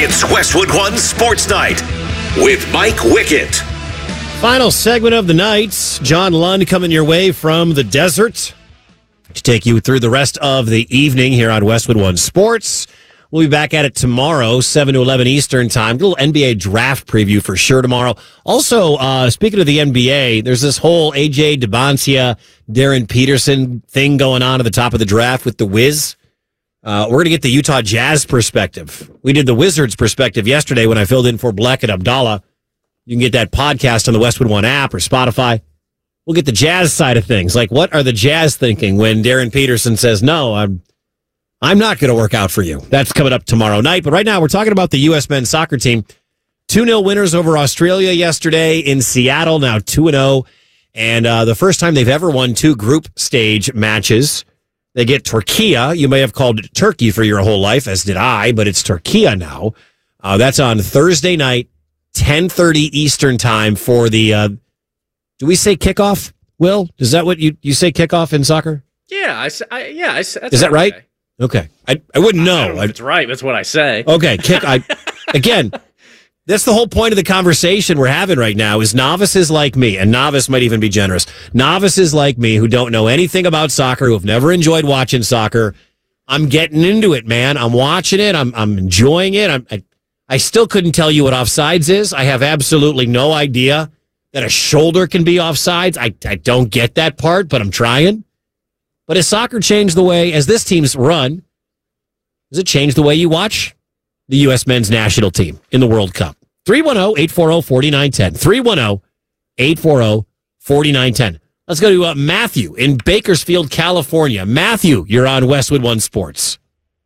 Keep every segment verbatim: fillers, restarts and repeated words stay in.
It's Westwood One Sports Night with Mike Wickett. Final segment of the night. John Lund coming your way from the desert to take you through the rest of the evening here on Westwood One Sports. We'll be back at it tomorrow, seven to eleven Eastern time. A little N B A draft preview for sure tomorrow. Also, uh, speaking of the N B A, there's this whole A J Deboncia, Darren Peterson thing going on at the top of the draft with the Wiz. Uh, we're going to get the Utah Jazz perspective. We did the Wizards perspective yesterday when I filled in for Black and Abdallah. You can get that podcast on the Westwood One app or Spotify. We'll get the Jazz side of things. Like, what are the Jazz thinking when Darren Peterson says, no, I'm I'm not going to work out for you. That's coming up tomorrow night. But right now, we're talking about the U S men's soccer team. two nil winners over Australia yesterday in Seattle, now two and oh. And uh, the first time they've ever won two group stage matches. They get Turkey. You may have called it Turkey for your whole life, as did I, but it's Turkey now. Uh, that's on Thursday night, ten thirty Eastern time for the, uh, do we say kickoff, Will? Is that what you, you say kickoff in soccer? Yeah, I, I yeah. I, that's Is that right? Okay. Okay. I, I wouldn't know. I don't know if it's right. That's what I say. Okay. Kick. I, again, that's the whole point of the conversation we're having right now is novices like me, and novice might even be generous. Novices like me who don't know anything about soccer, who have never enjoyed watching soccer. I'm getting into it, man. I'm watching it. I'm I'm enjoying it. I'm, I I still couldn't tell you what offsides is. I have absolutely no idea that a shoulder can be offsides. I I don't get that part, but I'm trying. But has soccer changed the way, as this team's run, does it change the way you watch the U S men's national team in the World Cup? three one zero, eight four zero, four nine one zero. three one zero, eight four zero, four nine one zero. Let's go to uh, Matthew in Bakersfield, California. Matthew, you're on Westwood One Sports.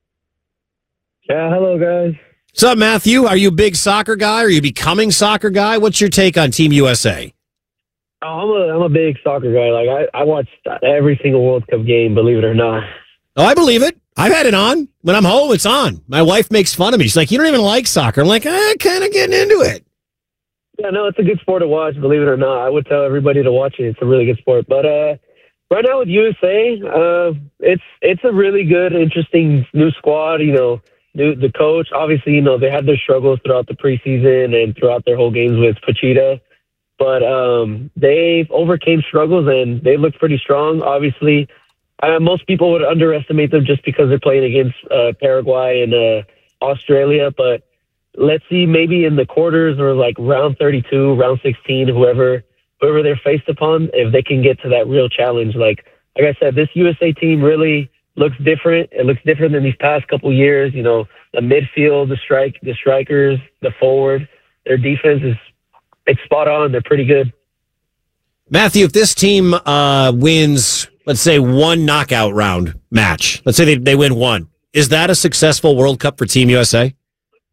Yeah, hello, guys. What's up, Matthew? Are you a big soccer guy? Are you becoming soccer guy? What's your take on Team U S A? Oh, I'm a I'm a big soccer guy. Like I, I watch every single World Cup game, believe it or not. Oh, I believe it. I've had it on. When I'm home, it's on. My wife makes fun of me. She's like, you don't even like soccer. I'm like, I'm kind of getting into it. Yeah, no, it's a good sport to watch, believe it or not. I would tell everybody to watch it. It's a really good sport. But uh, right now with U S A, uh, it's it's a really good, interesting new squad. You know, new, the coach, obviously, you know, they had their struggles throughout the preseason and throughout their whole games with Pachita. But um, they've overcame struggles, and they look pretty strong. Obviously, uh, most people would underestimate them just because they're playing against uh, Paraguay and uh, Australia. But let's see, maybe in the quarters or like round thirty-two, round sixteen, whoever whoever they're faced upon, if they can get to that real challenge. Like like I said, this U S A team really looks different. It looks different than these past couple years. You know, the midfield, the strike, the strikers, the forward, their defense is it's spot on. They're pretty good. Matthew, if this team uh, wins, let's say, one knockout round match, let's say they, they win one, is that a successful World Cup for Team U S A?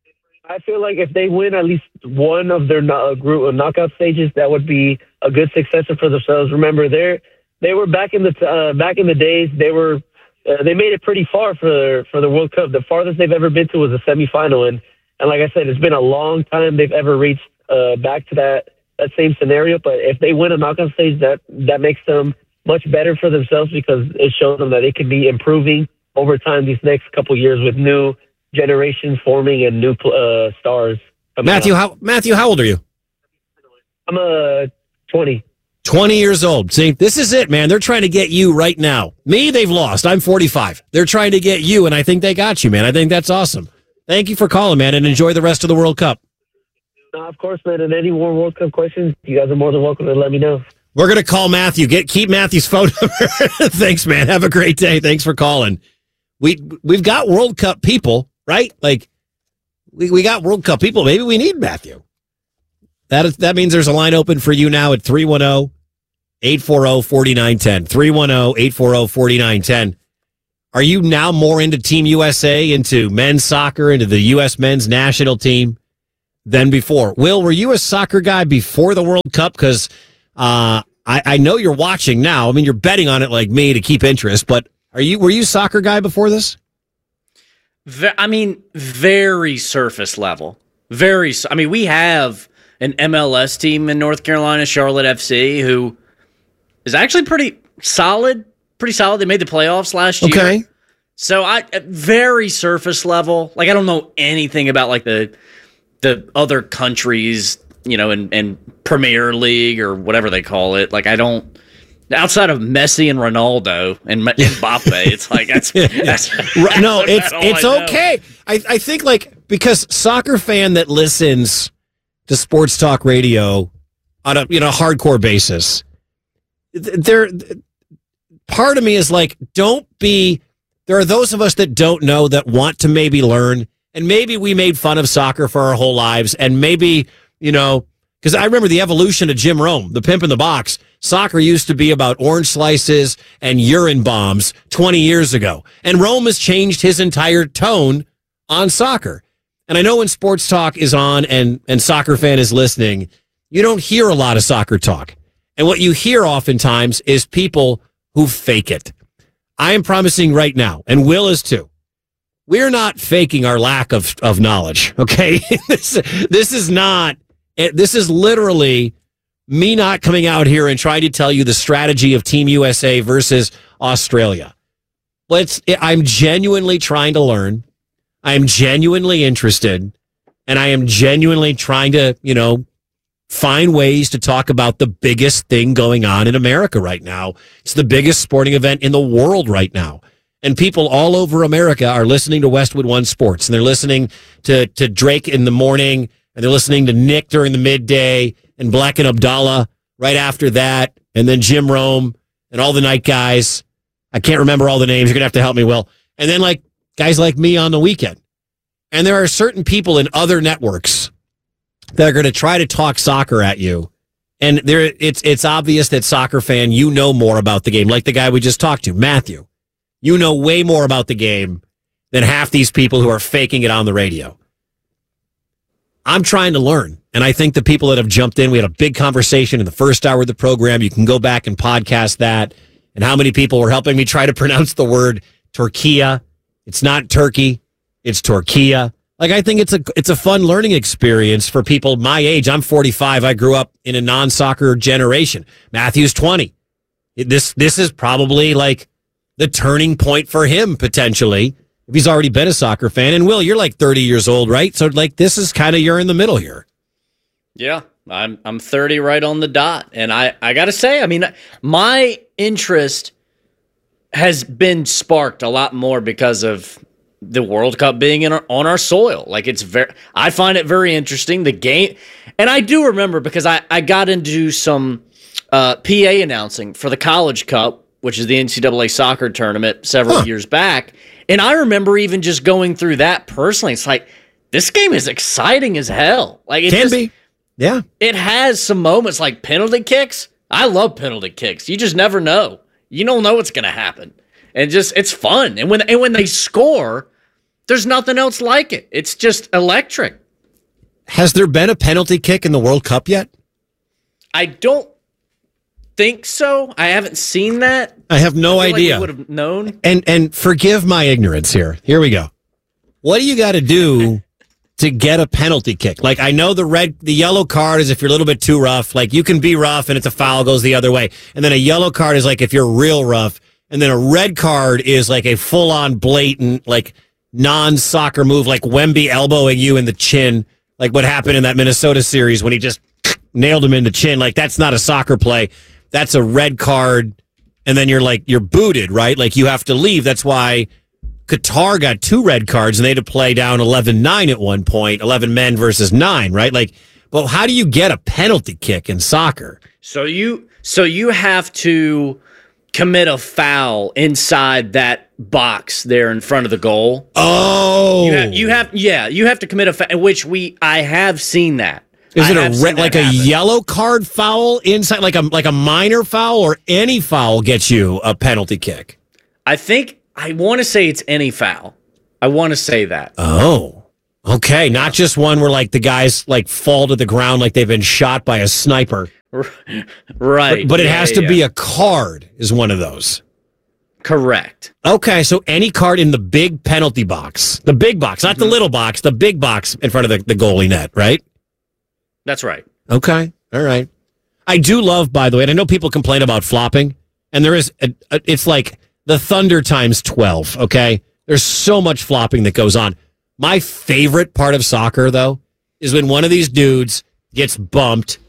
I feel like if they win at least one of their no- group knockout stages, that would be a good successor for themselves. Remember, they they were back in the uh, back in the days. They were uh, they made it pretty far for for the World Cup. The farthest they've ever been to was a semifinal, and and like I said, it's been a long time they've ever reached uh, back to that that same scenario. But if they win a knockout stage, that that makes them much better for themselves because it shows them that they can be improving over time these next couple years with new generations forming and new uh, stars. Matthew, out. how Matthew, how old are you? I'm uh, twenty. twenty years old. See, this is it, man. They're trying to get you right now. Me, they've lost. I'm forty-five. They're trying to get you, and I think they got you, man. I think that's awesome. Thank you for calling, man, and enjoy the rest of the World Cup. Uh, of course, man. And any more World Cup questions, you guys are more than welcome to let me know. We're going to call Matthew. Get Keep Matthew's phone number. Thanks, man. Have a great day. Thanks for calling. We, we've got World Cup people, right? Like, we, we got World Cup people. Maybe we need Matthew. That is, that means there's a line open for you now at three one zero, eight four zero, four nine one zero. three one zero, eight four zero, four nine one zero. Are you now more into Team U S A, into men's soccer, into the U S men's national team than before? Will, were you a soccer guy before the World Cup? Because uh, I, I know you're watching now. I mean, you're betting on it like me to keep interest, but are you were you a soccer guy before this? I mean, very surface level. Very. I mean, we have an M L S team in North Carolina, Charlotte F C, who is actually pretty solid. Pretty solid. They made the playoffs last year. Okay. So I very surface level. Like I don't know anything about like the the other countries, you know, in, in Premier League or whatever they call it. Like I don't outside of Messi and Ronaldo and Mbappe. It's like that's, yeah. that's no, that's it's it's I okay. I I think like because soccer fan that listens to sports talk radio on a you know hardcore basis, there part of me is like, don't be. There are those of us that don't know that want to maybe learn, and maybe we made fun of soccer for our whole lives, and maybe, you know, because I remember the evolution of Jim Rome, the pimp in the box. Soccer used to be about orange slices and urine bombs twenty years ago, and Rome has changed his entire tone on soccer. And I know when sports talk is on and, and soccer fan is listening, you don't hear a lot of soccer talk. And what you hear oftentimes is people who fake it. I am promising right now, and Will is too, we're not faking our lack of, of knowledge, okay? this, this is not, this is literally me not coming out here and trying to tell you the strategy of Team U S A versus Australia. Let's, I'm genuinely trying to learn. I'm genuinely interested, and I am genuinely trying to, you know, find ways to talk about the biggest thing going on in America right now. It's the biggest sporting event in the world right now. And people all over America are listening to Westwood One Sports, and they're listening to, to Drake in the morning, and they're listening to Nick during the midday, and Black and Abdallah right after that, and then Jim Rome and all the night guys. I can't remember all the names. You're going to have to help me, Will. And then like guys like me on the weekend. And there are certain people in other networks that are going to try to talk soccer at you. And there, it's it's obvious that soccer fan, you know more about the game. Like the guy we just talked to, Matthew. You know way more about the game than half these people who are faking it on the radio. I'm trying to learn. And I think the people that have jumped in, we had a big conversation in the first hour of the program. You can go back and podcast that. And how many people were helping me try to pronounce the word Turquia. It's not Turkey. It's Turquia. Like, I think it's a it's a fun learning experience for people my age. I'm forty-five. I grew up in a non-soccer generation. Matthew's twenty. This this is probably like the turning point for him, potentially, if he's already been a soccer fan. And Will, you're like thirty years old, right? So like this is kind of, you're in the middle here. Yeah, I'm I'm thirty right on the dot. And I, I got to say, I mean, my interest has been sparked a lot more because of the World Cup being in our, on our soil. Like it's very, I find it very interesting. The game, and I do remember because I, I got into some uh, P A announcing for the College Cup, which is the N C double A soccer tournament several huh. years back. And I remember even just going through that personally. It's like, this game is exciting as hell. Like it can just, be. Yeah. It has some moments like penalty kicks. I love penalty kicks. You just never know. You don't know what's going to happen. And just, it's fun. And when, and when they score, there's nothing else like it. It's just electric. Has there been a penalty kick in the World Cup yet? I don't think so. I haven't seen that. I have no I idea. Like we would have known. And and forgive my ignorance here. Here we go. What do you got to do to get a penalty kick? Like, I know the red, the yellow card is if you're a little bit too rough. Like, you can be rough and it's a foul, goes the other way. And then a yellow card is like if you're real rough. And then a red card is like a full-on blatant, like, non-soccer move, like Wemby elbowing you in the chin, like what happened in that Minnesota series when he just nailed him in the chin. Like, that's not a soccer play. That's a red card. And then you're like, you're booted, right? Like, you have to leave. That's why Qatar got two red cards and they had to play down eleven nine at one point, eleven men versus nine, right? Like, but how do you get a penalty kick in soccer? So you, so you have to commit a foul inside that box there in front of the goal. Oh, you have, you have yeah, you have to commit a foul, which we I have seen that. Is I it a red, like a happen. yellow card foul inside, like a like a minor foul, or any foul gets you a penalty kick? I think I want to say it's any foul. I want to say that. Oh, okay, not just one where like the guys like fall to the ground like they've been shot by a sniper. Right. But, but it yeah, has to yeah. be a card is one of those. Correct. Okay, so any card in the big penalty box. The big box, not mm-hmm. the little box, the big box in front of the, the goalie net, right? That's right. Okay, all right. I do love, by the way, and I know people complain about flopping, and there is, a, a, it's like the Thunder times twelve, okay? There's so much flopping that goes on. My favorite part of soccer, though, is when one of these dudes gets bumped,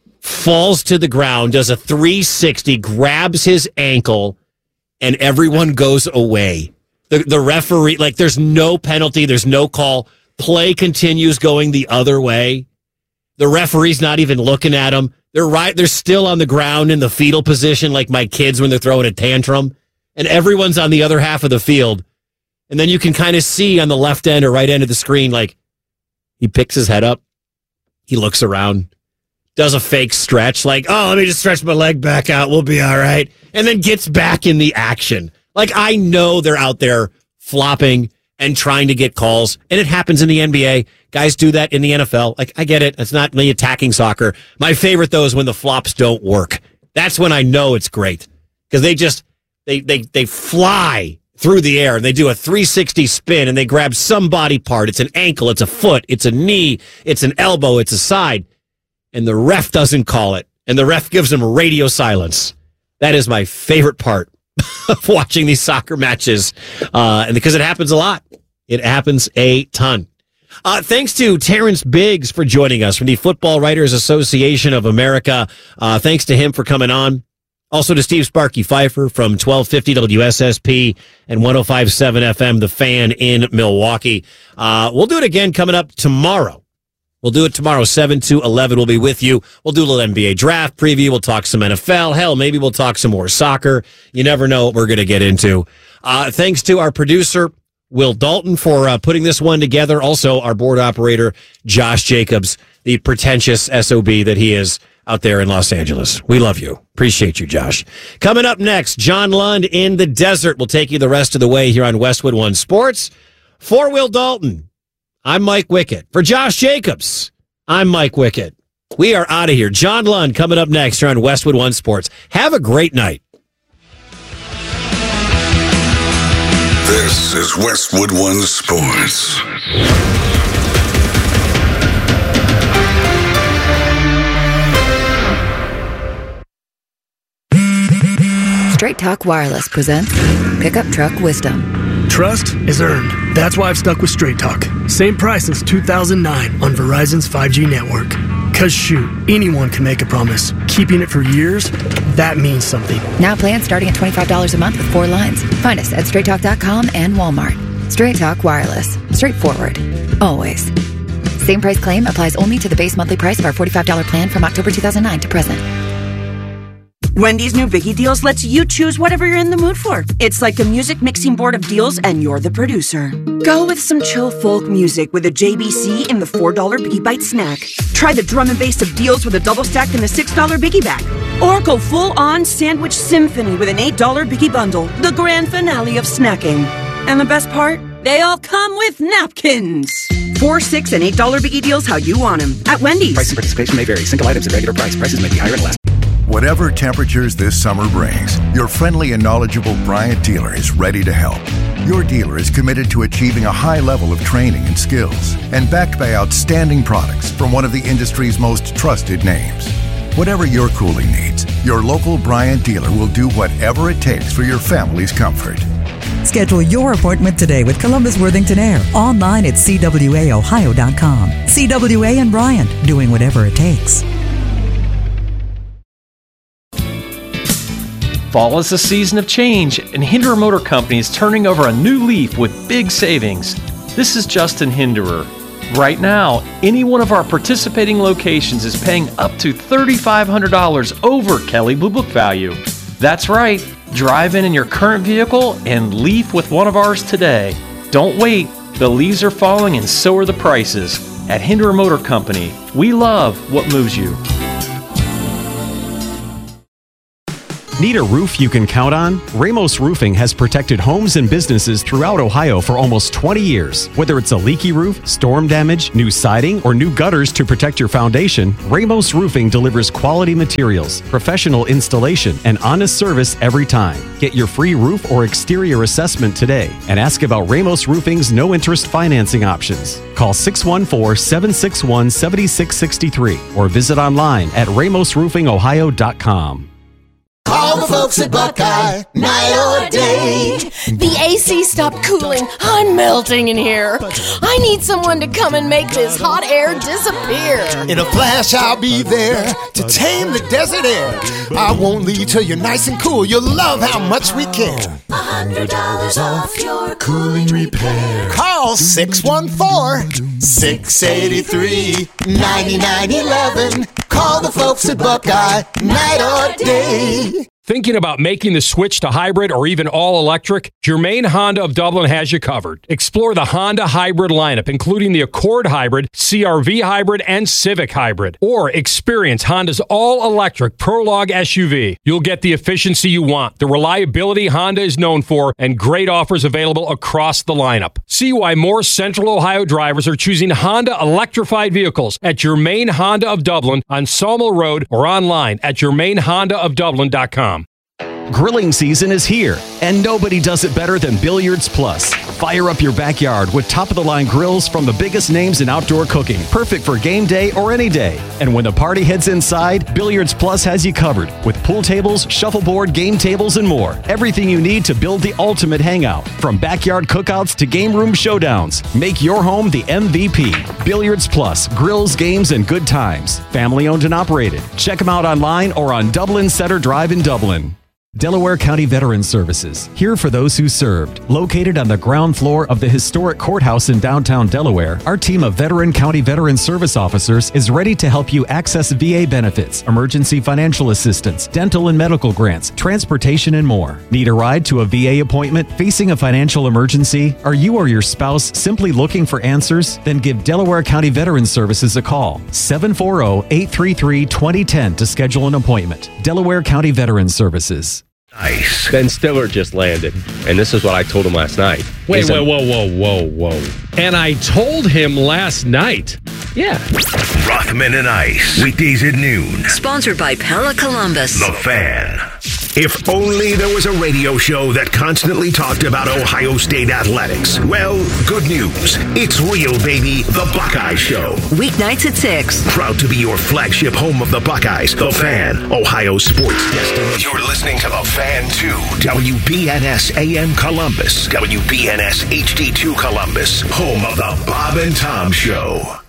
falls to the ground, does a three sixty, grabs his ankle, and everyone goes away. The, the referee, like, there's no penalty, there's no call. Play continues going the other way. The referee's not even looking at him. They're right. They're still on the ground in the fetal position, like my kids when they're throwing a tantrum. And everyone's on the other half of the field. And then you can kind of see on the left end or right end of the screen, like, he picks his head up. He looks around, does a fake stretch, like, oh, let me just stretch my leg back out. We'll be all right. And then gets back in the action. Like, I know they're out there flopping and trying to get calls. And it happens in the N B A. Guys do that in the N F L. Like, I get it. It's not me attacking soccer. My favorite, though, is when the flops don't work. That's when I know it's great. Because they just, they, they, they fly through the air and they do a three sixty spin and they grab some body part. It's an ankle, it's a foot, it's a knee, it's an elbow, it's a side. And the ref doesn't call it. And the ref gives them radio silence. That is my favorite part of watching these soccer matches. Uh, and because it happens a lot. It happens a ton. Uh, thanks to Terrence Biggs for joining us from the Football Writers Association of America. Uh, thanks to him for coming on. Also to Steve Sparky Pfeiffer from twelve fifty W S S P and one oh five point seven F M, The Fan in Milwaukee. Uh, we'll do it again coming up tomorrow. We'll do it tomorrow, seven to eleven. We'll be with you. We'll do a little N B A draft preview. We'll talk some N F L. Hell, maybe we'll talk some more soccer. You never know what we're going to get into. Uh, thanks to our producer, Will Dalton, for uh, putting this one together. Also, our board operator, Josh Jacobs, the pretentious S O B that he is out there in Los Angeles. We love you. Appreciate you, Josh. Coming up next, John Lund in the Desert will take you the rest of the way here on Westwood One Sports. For Will Dalton, I'm Mike Wickett. For Josh Jacobs, I'm Mike Wickett. We are out of here. John Lund coming up next here on Westwood One Sports. Have a great night. This is Westwood One Sports. Straight Talk Wireless presents Pickup Truck Wisdom. Trust is earned. That's why I've stuck with Straight Talk. Same price since two thousand nine on Verizon's five G network. Cause shoot, anyone can make a promise. Keeping it for years, that means something. Now plans starting at twenty-five dollars a month with four lines. Find us at straight talk dot com and Walmart. Straight Talk Wireless. Straightforward. Always. Same price claim applies only to the base monthly price of our forty-five dollars plan from October two thousand nine to present. Wendy's new Biggie Deals lets you choose whatever you're in the mood for. It's like a music mixing board of deals, and you're the producer. Go with some chill folk music with a J B C in the four dollar Biggie Bite snack. Try the drum and bass of deals with a double stack in the six dollar Biggie Bag. Or go full-on sandwich symphony with an eight dollar Biggie Bundle, the grand finale of snacking. And the best part? They all come with napkins. Four, six, and eight dollar Biggie Deals how you want them at Wendy's. Price and participation may vary. Single items at regular price. Prices may be higher and less. Whatever temperatures this summer brings, your friendly and knowledgeable Bryant dealer is ready to help. Your dealer is committed to achieving a high level of training and skills and backed by outstanding products from one of the industry's most trusted names. Whatever your cooling needs, your local Bryant dealer will do whatever it takes for your family's comfort. Schedule your appointment today with Columbus Worthington Air online at C W A Ohio dot com. C W A and Bryant, doing whatever it takes. Fall is a season of change, and Hinderer Motor Company is turning over a new leaf with big savings. This is Justin Hinderer. Right now, any one of our participating locations is paying up to three thousand five hundred dollars over Kelley Blue Book value. That's right. Drive in in your current vehicle and leaf with one of ours today. Don't wait. The leaves are falling and so are the prices. At Hinderer Motor Company, we love what moves you. Need a roof you can count on? Ramos Roofing has protected homes and businesses throughout Ohio for almost twenty years. Whether it's a leaky roof, storm damage, new siding, or new gutters to protect your foundation, Ramos Roofing delivers quality materials, professional installation, and honest service every time. Get your free roof or exterior assessment today and ask about Ramos Roofing's no-interest financing options. Call six one four, seven six one, seven six six three or visit online at ramos roofing ohio dot com. Call the folks at Buckeye, night or day. The A C stopped cooling. I'm melting in here. I need someone to come and make this hot air disappear. In a flash, I'll be there to tame the desert air. I won't leave till you're nice and cool. You'll love how much we care. one hundred dollars off your cooling repair. Call six one four, six eight three, nine nine one one. Call the folks at Buckeye, night or day. Thinking about making the switch to hybrid or even all-electric? Germain Honda of Dublin has you covered. Explore the Honda hybrid lineup, including the Accord Hybrid, C R V Hybrid, and Civic Hybrid. Or experience Honda's all-electric Prologue S U V. You'll get the efficiency you want, the reliability Honda is known for, and great offers available across the lineup. See why more Central Ohio drivers are choosing Honda electrified vehicles at Germain Honda of Dublin on Sawmill Road or online at germain honda of dublin dot com. Grilling season is here, and nobody does it better than Billiards Plus. Fire up your backyard with top-of-the-line grills from the biggest names in outdoor cooking, perfect for game day or any day. And when the party heads inside, Billiards Plus has you covered with pool tables, shuffleboard, game tables, and more. Everything you need to build the ultimate hangout, from backyard cookouts to game room showdowns. Make your home the M V P. Billiards Plus, grills, games, and good times. Family owned and operated. Check them out online or on Dublin Center Drive in Dublin. Delaware County Veterans Services, here for those who served. Located on the ground floor of the historic courthouse in downtown Delaware, our team of veteran county veteran service officers is ready to help you access V A benefits, emergency financial assistance, dental and medical grants, transportation, and more. Need a ride to a V A appointment? Facing a financial emergency? Are you or your spouse simply looking for answers? Then give Delaware County Veterans Services a call. seven four zero, eight three three, two zero one zero to schedule an appointment. Delaware County Veterans Services. Nice. Ben Stiller just landed, and this is what I told him last night. Wait, whoa, whoa, whoa, whoa, whoa. And I told him last night. Yeah. Rothman and Ice, weekdays at noon. Sponsored by Pella Columbus. The Fan. If only there was a radio show that constantly talked about Ohio State athletics. Well, good news. It's real, baby. The Buckeye Show. Weeknights at six. Proud to be your flagship home of the Buckeyes. The Fan, Ohio sports destination. You're listening to The Fan two. W B N S A M Columbus. W B N S H D two Columbus. Home of the Bob and Tom Show.